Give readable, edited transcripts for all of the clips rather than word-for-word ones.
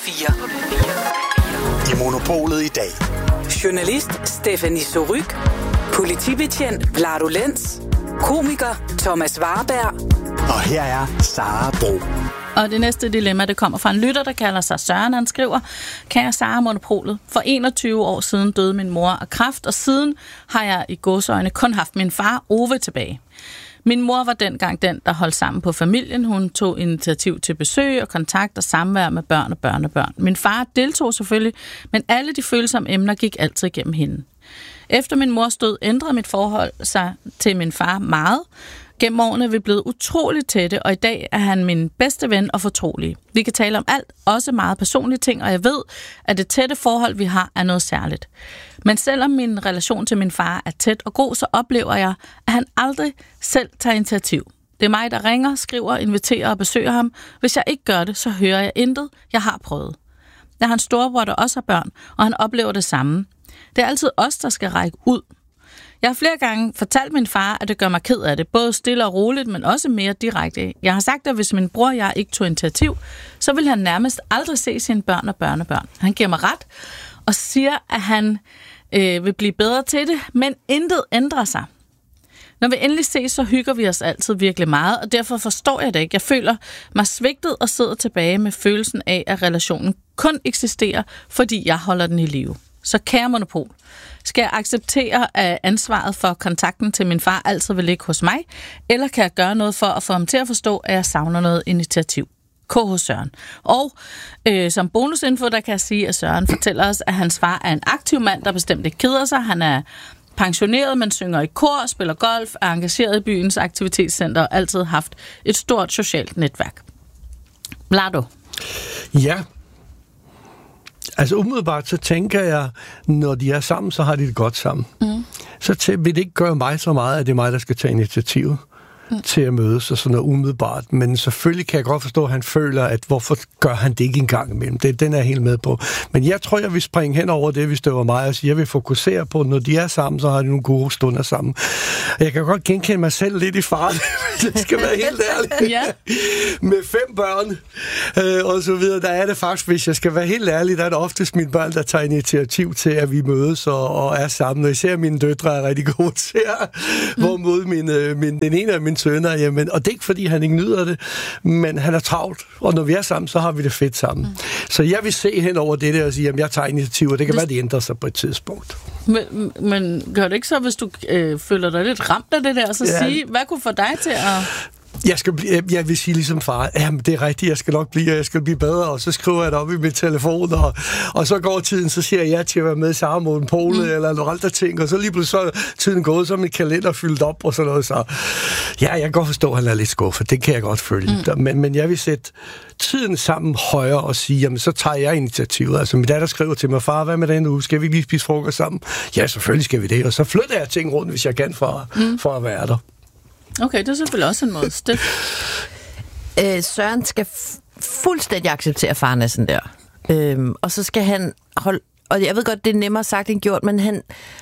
4. I Monopolet i dag. Journalist Stephanie Surrugue. Politibetjent Vlado Lenz. Komiker Thomas Warberg. Og her er Sara Bro. Og det næste dilemma, det kommer fra en lytter, der kalder sig Søren. Han skriver: Kære Sara Monopolet, for 21 år siden døde min mor af kræft, og siden har jeg i gåseøjne kun haft min far Ove tilbage. Min mor var dengang den, der holdt sammen på familien. Hun tog initiativ til besøg og kontakt og samvær med børn og børnebørn. Min far deltog selvfølgelig, men alle de følsomme emner gik altid igennem hende. Efter min mors død ændrede mit forhold sig til min far meget. Gennem årene er vi blevet utroligt tætte, og i dag er han min bedste ven og fortrolige. Vi kan tale om alt, også meget personlige ting, og jeg ved, at det tætte forhold, vi har, er noget særligt. Men selvom min relation til min far er tæt og god, så oplever jeg, at han aldrig selv tager initiativ. Det er mig, der ringer, skriver, inviterer og besøger ham. Hvis jeg ikke gør det, så hører jeg intet. Jeg har prøvet. Jeg har en storebror, der også har børn, og han oplever det samme. Det er altid os, der skal række ud. Jeg har flere gange fortalt min far, at det gør mig ked af det, både stille og roligt, men også mere direkte. Jeg har sagt, at hvis min bror og jeg ikke tog initiativ, så vil han nærmest aldrig se sine børn og børnebørn. Han giver mig ret og siger, at han vil blive bedre til det, men intet ændrer sig. Når vi endelig ses, så hygger vi os altid virkelig meget, og derfor forstår jeg det ikke. Jeg føler mig svigtet og sidder tilbage med følelsen af, at relationen kun eksisterer, fordi jeg holder den i live. Så kære Monopol, skal jeg acceptere, at ansvaret for kontakten til min far altid vil ligge hos mig, eller kan jeg gøre noget for at få ham til at forstå, at jeg savner noget initiativ? K.H. Søren. Og som bonusinfo, der kan jeg sige, at Søren fortæller os, at hans far er en aktiv mand, der bestemt ikke keder sig. Han er pensioneret, men synger i kor, spiller golf, er engageret i byens aktivitetscenter og altid haft et stort socialt netværk. Vlado? Ja. Altså umiddelbart, så tænker jeg, når de er sammen, så har de det godt sammen. Mm. Så vil det ikke gøre mig så meget, at det er mig, der skal tage initiativet til at mødes og sådan noget umiddelbart. Men selvfølgelig kan jeg godt forstå, at han føler, at hvorfor gør han det ikke en gang imellem. Den er jeg helt med på. Men jeg tror, jeg vil springe hen over det, hvis det var mig, og sige, jeg vil fokusere på, når de er sammen, så har de nogle gode stunder sammen. Jeg kan godt genkende mig selv lidt i faren, hvis jeg skal være helt ærlig. Ja. Med 5 børn og så videre, der er det faktisk, hvis jeg skal være helt ærlig, der er det oftest mine børn, der tager initiativ til, at vi mødes og er sammen. Og især mine døtre er rigtig gode til at, hvorimod den ene af mine sønner, jamen, og det er ikke, fordi han ikke nyder det, men han er travlt, og når vi er sammen, så har vi det fedt sammen. Så jeg vil se hen over det der og sige, jamen, jeg tager initiativ, og det kan være, det ændrer sig på et tidspunkt. Men gør det ikke så, hvis du føler dig lidt ramt af det der, så sige, hvad kunne få dig til at... Jeg vil sige ligesom far, jamen det er rigtigt, jeg skal nok blive, jeg skal blive bedre, og så skriver jeg det op i min telefon, og så går tiden, så siger jeg til at være med i Sara Monopolet, eller nogle andre ting, og så lige pludselig så er tiden gået, så er min kalender fyldt op, og sådan noget, så ja, jeg kan godt forstå, at han er lidt skuffet, det kan jeg godt følge, men jeg vil sætte tiden sammen højere og sige, jamen så tager jeg initiativet, altså min datter skriver til mig, far, hvad med den uge, skal vi lige spise frokost sammen? Ja, selvfølgelig skal vi det, og så flytter jeg ting rundt, hvis jeg kan, for at være der. Okay, det er selvfølgelig også en måde. Søren skal fuldstændig acceptere faren af sådan der. Og så skal han holde... Og jeg ved godt, det er nemmere sagt end gjort, men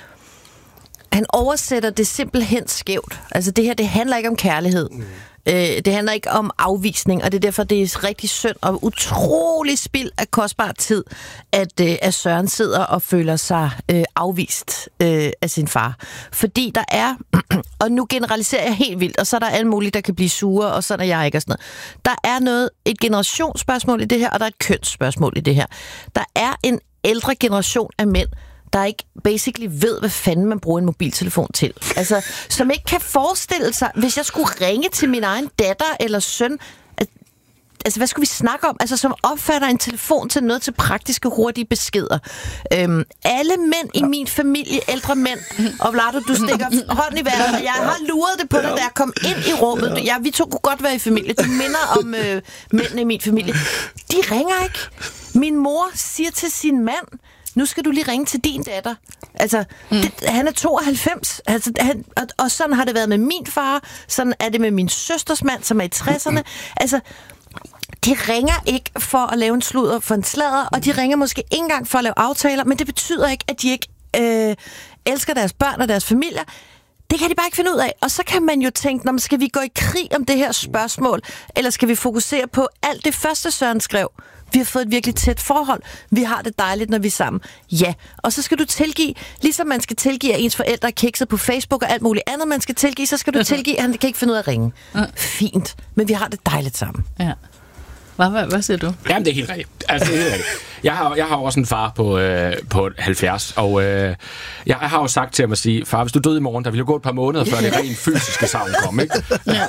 han oversætter det simpelthen skævt. Altså det her, det handler ikke om kærlighed. Det handler ikke om afvisning, og det er derfor, det er rigtig synd og utrolig spild af kostbar tid, at Søren sidder og føler sig afvist af sin far. Fordi der er, og nu generaliserer jeg helt vildt, og så er der alle mulige, der kan blive sure, og sådan er jeg ikke og sådan noget. Der er et generationsspørgsmål i det her, og der er et kønsspørgsmål i det her. Der er en ældre generation af mænd, der ikke basically ved, hvad fanden man bruger en mobiltelefon til. Altså, som ikke kan forestille sig, hvis jeg skulle ringe til min egen datter eller søn, altså, hvad skulle vi snakke om? Altså, som opfatter en telefon til noget til praktiske, hurtige beskeder. Alle mænd i min familie, ældre mænd, og Vlado, du stikker hånden i vejret, og jeg har luret det på dig, da jeg kom ind i rummet. Vi to kunne godt være i familie. Du minder om mændene i min familie. De ringer ikke. Min mor siger til sin mand, nu skal du lige ringe til din datter. Altså, han er 92. Altså, og sådan har det været med min far. Sådan er det med min søsters mand, som er i 60'erne. Altså, de ringer ikke for at lave en sludder for en sladder, og de ringer måske ikke engang for at lave aftaler, men det betyder ikke, at de ikke elsker deres børn og deres familier. Det kan de bare ikke finde ud af. Og så kan man jo tænke, skal vi gå i krig om det her spørgsmål, eller skal vi fokusere på alt det første, Søren skrev? Vi har fået et virkelig tæt forhold. Vi har det dejligt, når vi er sammen. Ja, og så skal du tilgive, ligesom man skal tilgive, at ens forældre er kikset på Facebook og alt muligt andet, man skal tilgive, så skal du tilgive, at han kan ikke finde ud af at ringe. Fint, men vi har det dejligt sammen. Ja. Hvad siger du? Jamen, det er helt rigtigt. Altså, det er helt rigtigt. Jeg har også en far på 70, og jeg har jo sagt til ham at sige, far, hvis du døde i morgen, der ville jo gå et par måneder, før det rent fysiske savn kom, ikke? Ja.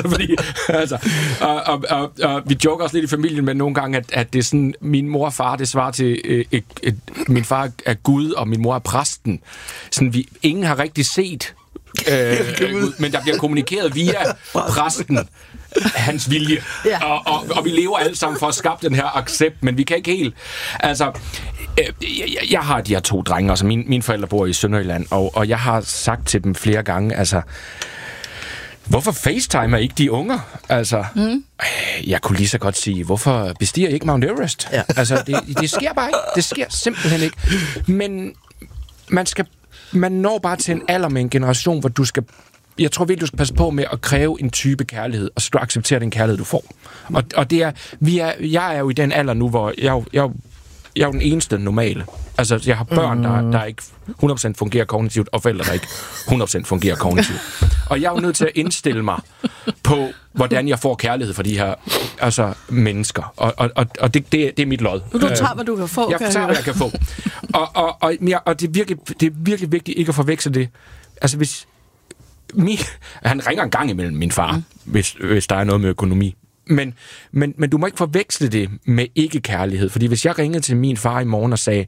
Og vi joker også lidt i familien med nogle gange, at det er sådan, min mor og far, det svarer til, min far er Gud, og min mor er præsten. Sådan, ingen har rigtig set men der bliver kommunikeret via præsten hans vilje. Ja. Og vi lever alle sammen for at skabe den her accept, men vi kan ikke helt. Altså, jeg har de her 2 drenge, altså mine forældre bor i Sønderjylland, og jeg har sagt til dem flere gange, altså, hvorfor facetimer ikke de unger? Altså, jeg kunne lige så godt sige, hvorfor bestiger ikke Mount Everest? Ja. Altså, det sker bare ikke. Det sker simpelthen ikke. Men man når bare til en alder med en generation, hvor jeg tror virkelig, du skal passe på med at kræve en type kærlighed, og så skal du acceptere den kærlighed, du får. Og det er, jeg er jo i den alder nu, hvor jeg er jo den eneste normale. Altså, jeg har børn, der ikke 100% fungerer kognitivt, og forældre, der ikke 100% fungerer kognitivt. Og jeg er jo nødt til at indstille mig på, hvordan jeg får kærlighed for de her mennesker. Og det er mit lod. Du tager, hvad du kan få. Jeg tager, hvad jeg kan få. Og det er virkelig vigtigt ikke at forveksle det. Altså, hvis han ringer en gang imellem min far, hvis der er noget med økonomi. Men du må ikke forveksle det med ikke-kærlighed. Fordi hvis jeg ringede til min far i morgen og sagde,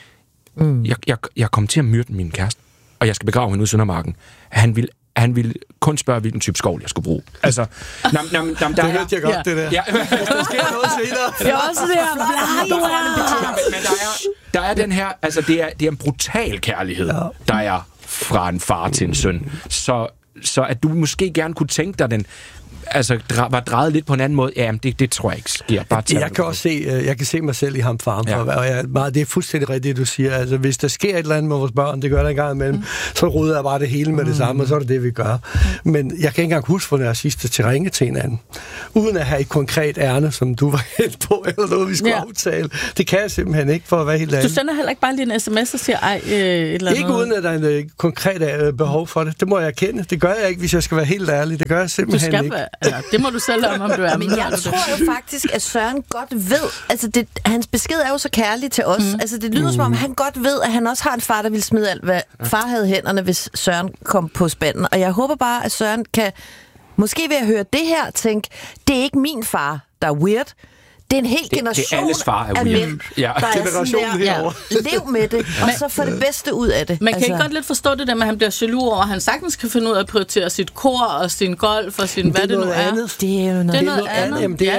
jeg kommer til at myrde min kæreste, og jeg skal begrave hende ude i Søndermarken, han ville kun spørge, hvilken type skovl jeg skulle bruge. Altså, der det hørte jeg godt, det der. Ja. Der sker noget senere. Det er også det her. Men der er den her, altså det er en brutal kærlighed, der er fra en far til en søn. Så at du måske gerne kunne tænke dig den, altså var drejet lidt på en anden måde, jamen det tror jeg ikke sker. Bare jeg kan også se, jeg kan se mig selv i ham faren for, og det er fuldstændig rigtigt, det du siger. Altså hvis der sker et eller andet med vores børn, det gør der en gang imellem, så rydder jeg bare det hele med det samme, og så er det vi gør. Men jeg kan ikke engang huske, hvor jeg sidste til ringe til hinanden, uden at have et konkret ærne, som du var helt på, eller noget, vi skulle aftale. Det kan jeg simpelthen ikke, for at være helt ærlig. Du sender heller ikke bare lige en sms og siger, et eller andet? Ikke uden, at der er en konkret behov for det. Det må jeg erkende. Det gør jeg ikke, hvis jeg skal være helt ærlig. Det gør jeg simpelthen ikke. Ja, det må du selv om du er. Men jeg tror jo faktisk, at Søren godt ved, altså hans besked er jo så kærlig til os. Altså det lyder som om, han godt ved, at han også har en far, der vil smide alt, hvad far havde hænderne, hvis Søren kom på spanden. Og jeg håber bare, at Søren kan, måske ved at høre det her, tænke, det er ikke min far, der er weird. Det er en hel generation af mænd, der er sådan der, lev med det, og så få det bedste ud af det. Man kan ikke godt lidt forstå det der med, at han bliver jaloux over, at han sagtens kan finde ud af at prioritere sit kor og sin golf og sin, hvad det nu er. Det er jo noget andet. Jamen, det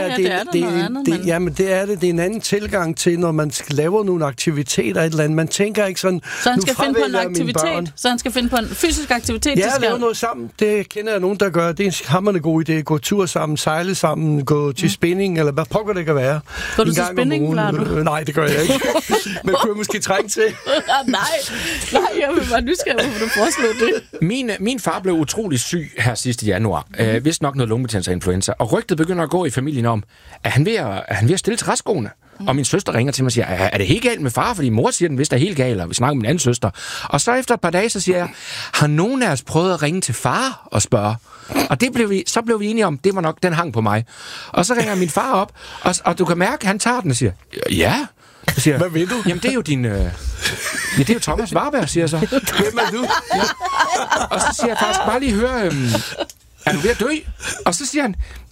er det. Det er en anden tilgang til, når man laver nogle aktiviteter et eller andet. Man tænker ikke sådan, så han skal finde på en aktivitet. Så han skal finde på en fysisk aktivitet. Ja, lave noget sammen. Det kender jeg nogen, der gør. Det er en hammerende god idé. Gå tur sammen, sejle sammen, gå til spinning, eller hvad pokker det kan være. Går du til spinning, Nej, det gør jeg ikke. Men kunne jeg måske trænge til? Nej, jeg vil bare nysgerrig, hvorfor du foreslår det. Min far blev utrolig syg her sidste januar. Vist nok noget lungebetændelse og influenza. Og rygtet begynder at gå i familien om, at han ved at stille træskoene. Og min søster ringer til mig og siger, er det helt galt med far? Fordi mor siger, den vist er helt galt, og vi snakker med min anden søster. Og så efter et par dage, så siger jeg, har nogen af os prøvet at ringe til far og spørge? Og så blev vi enige om, det var nok, den hang på mig. Og så ringer min far op, og du kan mærke, han tager den og siger, ja. Så siger, hvad vil du? Jamen, det er jo din... Ja, det er jo Thomas Warberg, siger jeg så. Hvem er du? Ja. Og så siger jeg faktisk, bare lige høre, er du ved at dø? Og så siger han,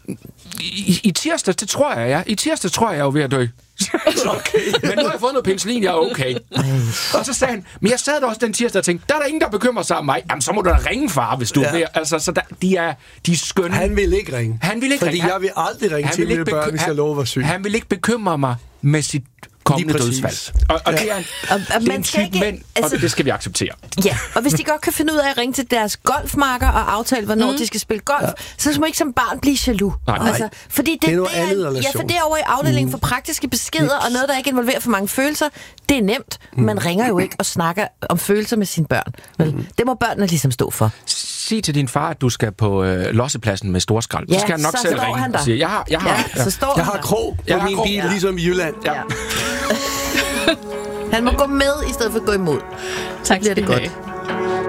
i tirsdag, det tror jeg, ja. I tirsdag tror jeg er jo ved at dø. Okay. Men nu har jeg fået noget penicillin, jeg er okay. Og så sagde han, men jeg sad der også den tirsdag og tænkte, der er der ingen, der bekymrer sig om mig. Jamen, så må du da ringe, far, hvis du er ved. Altså, så de er skønne. Han vil ikke ringe. Fordi jeg vil aldrig ringe til mine børn, hvis jeg lover syg. Han vil ikke bekymre mig med sit kommende dødsfald. Og det er en type mænd, og det skal vi acceptere. Ja, og hvis de godt kan finde ud af at ringe til deres golfmarker og aftale, hvornår de skal spille golf, så skal man ikke som barn blive jaloux. Altså, fordi det er noget andet relation. Ja, for det er over i afdelingen for praktiske beskeder, og noget, der ikke involverer for mange følelser, det er nemt. Man ringer jo ikke og snakker om følelser med sine børn. Det må børnene ligesom stå for. sig til din far, at du skal på lossepladsen med storskrald. Så skal han nok selv ringe og sige, jeg har krog på min bil, ligesom i Jylland. Ja. Han må gå med, i stedet for at gå imod. Tak, bliver det godt.